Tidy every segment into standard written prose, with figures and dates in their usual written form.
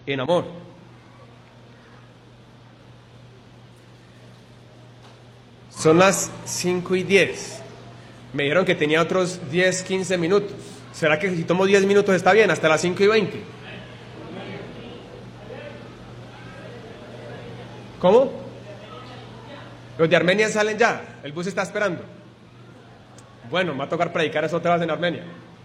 en amor. Son las 5:10. Me dijeron que tenía otros 10, 15 minutos. ¿Será que si tomo 10 minutos está bien? Hasta las 5:20. ¿Cómo? Los de Armenia salen ya. El bus está esperando. Bueno, me va a tocar predicar eso otra vez en Armenia.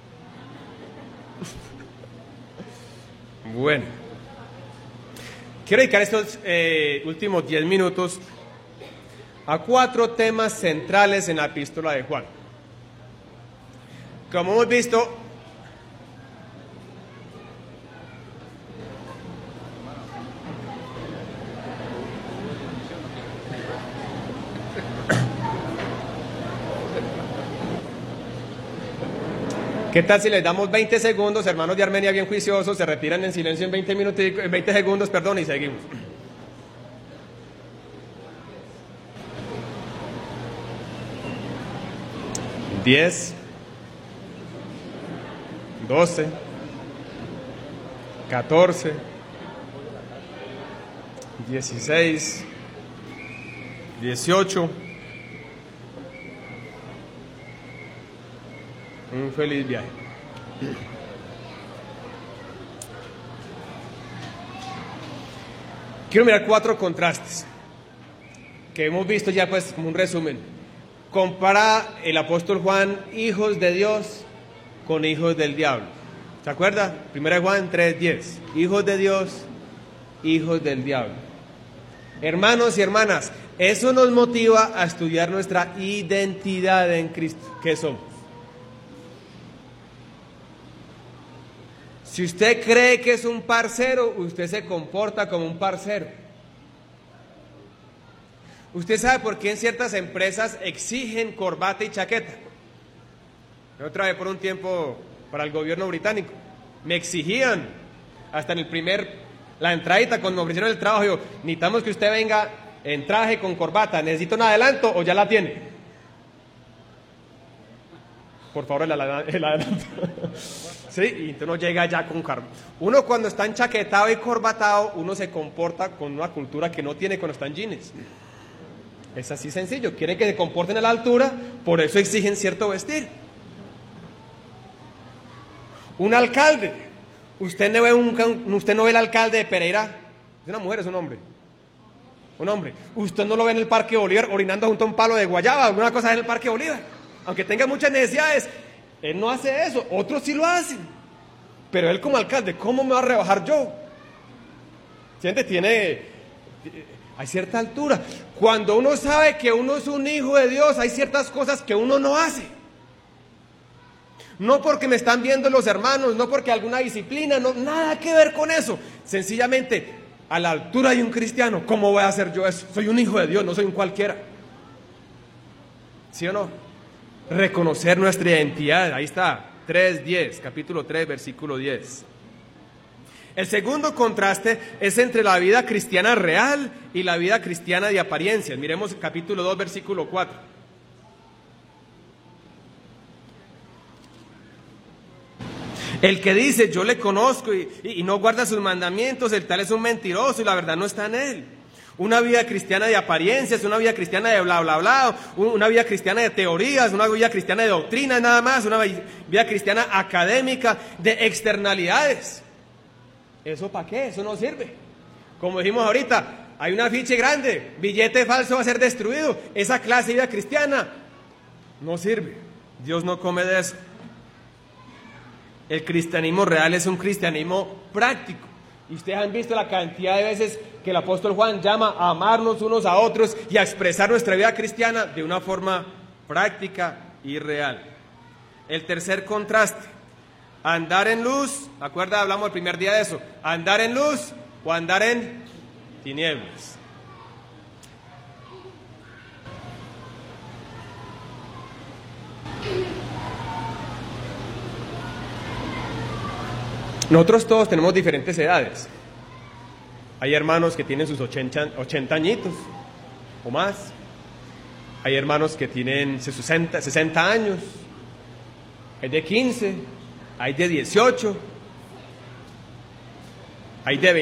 Bueno. Quiero dedicar estos últimos 10 minutos a 4 temas centrales en la epístola de Juan. Como hemos visto, ¿qué tal si les damos 20 segundos, hermanos de Armenia bien juiciosos, se retiran en silencio en 20 segundos, y seguimos? $10, $12, $14, $16, $18. Un feliz viaje. Quiero mirar 4 contrastes que hemos visto ya, pues, como un resumen. Compara el apóstol Juan hijos de Dios con hijos del diablo. ¿Se acuerda? 1 Juan 3:10. Hijos de Dios, hijos del diablo. Hermanos y hermanas, eso nos motiva a estudiar nuestra identidad en Cristo. ¿Qué somos? Si usted cree que es un parcero, usted se comporta como un parcero. Usted sabe por qué en ciertas empresas exigen corbata y chaqueta. Yo trabajé por un tiempo para el gobierno británico. Me exigían, hasta en la entradita, cuando me ofrecieron el trabajo, yo, necesitamos que usted venga en traje con corbata, ¿necesito un adelanto o ya la tiene? Por favor, el adelanto. Sí, y entonces uno llega ya con corbata. Uno cuando está enchaquetado y corbatado, uno se comporta con una cultura que no tiene cuando está en jeans. Es así sencillo, quieren que se comporten a la altura, por eso exigen cierto vestir. Un alcalde, usted no ve el alcalde de Pereira, es una mujer, es un hombre. Un hombre, usted no lo ve en el Parque Bolívar orinando junto a un palo de guayaba, alguna cosa en el Parque Bolívar, aunque tenga muchas necesidades, él no hace eso, otros sí lo hacen, pero él como alcalde, ¿cómo me va a rebajar yo? ¿Entiende? Hay cierta altura. Cuando uno sabe que uno es un hijo de Dios, hay ciertas cosas que uno no hace. No porque me están viendo los hermanos, no porque alguna disciplina, no, nada que ver con eso. Sencillamente, a la altura de un cristiano, ¿cómo voy a hacer yo eso? Soy un hijo de Dios, no soy un cualquiera. ¿Sí o no? Reconocer nuestra identidad, ahí está, 3:10, capítulo 3, versículo 10. El segundo contraste es entre la vida cristiana real y la vida cristiana de apariencias. Miremos capítulo 2, versículo 4. El que dice, yo le conozco y no guarda sus mandamientos, el tal es un mentiroso y la verdad no está en él. Una vida cristiana de apariencias, una vida cristiana de bla, bla, bla, una vida cristiana de teorías, una vida cristiana de doctrina nada más, una vida cristiana académica, de externalidades. ¿Eso para qué? Eso no sirve. Como dijimos ahorita, hay un afiche grande, billete falso va a ser destruido. Esa clase de vida cristiana no sirve. Dios no come de eso. El cristianismo real es un cristianismo práctico. Y ustedes han visto la cantidad de veces que el apóstol Juan llama a amarnos unos a otros y a expresar nuestra vida cristiana de una forma práctica y real. El tercer contraste. Andar en luz, ¿se acuerda? Hablamos el primer día de eso. Andar en luz o andar en tinieblas. Nosotros todos tenemos diferentes edades. Hay hermanos que tienen sus 80 añitos o más. Hay hermanos que tienen 60 años. Hay de 15. Hay de 18, hay de